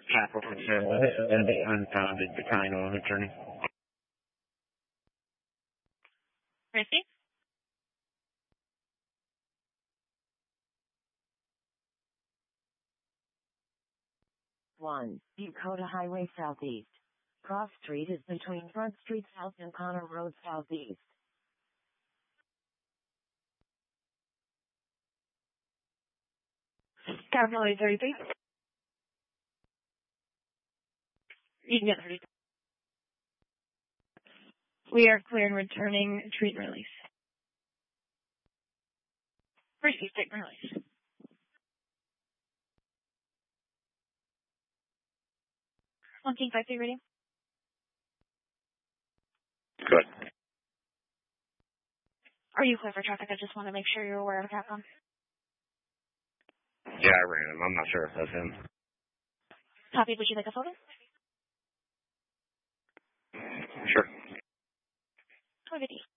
Capital and the unfounded decline attorney. Christy? One, Dakota Highway Southeast. Cross Street is between Front Street South and Connor Road Southeast. Capital 33. You can get 30. We are clear and returning treat and release. Receive take and release. On King 53 reading. Good. Are you clear for traffic? I just want to make sure you're aware of Capcom. Yeah, I ran him. I'm not sure if that's him. Copy. Would you like a photo? Sure. Or video?